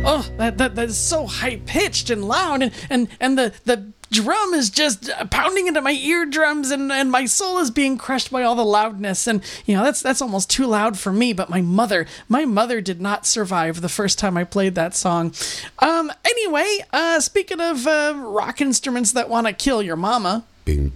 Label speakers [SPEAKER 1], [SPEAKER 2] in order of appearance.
[SPEAKER 1] oh, that is so high pitched and loud, and the drum is just pounding into my eardrums, and my soul is being crushed by all the loudness. And that's almost too loud for me. But my mother did not survive the first time I played that song. Anyway, speaking of rock instruments that want to kill your mama.
[SPEAKER 2] Bing,